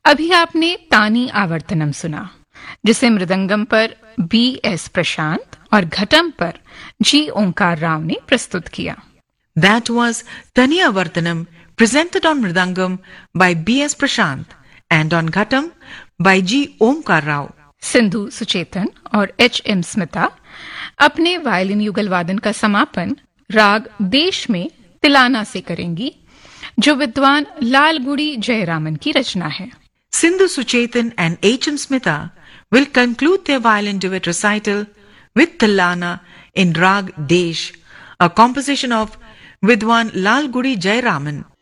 अभी आपने तानी आवर्तनम सुना, जिसे मृदंगम पर B.S. प्रशांत और घटम पर G. ओंकार राव ने प्रस्तुत किया। That was Taniya Vartanam, presented on Mridangam by B.S. Prashant and on Ghatam by G. Omkar Rao. Sindhu Suchetan और H.M. स्मिता अपने वायलिन युगल वादन का समापन राग देश में तिलाना से करेंगी, जो विद्वान लालगुड़ी जयरामन की रचना है। Sindhu Suchetan and H.M. Smita will conclude their violin duet recital with Tilana in Rag Desh, a composition of Vidwan Lalgudi Jayaraman.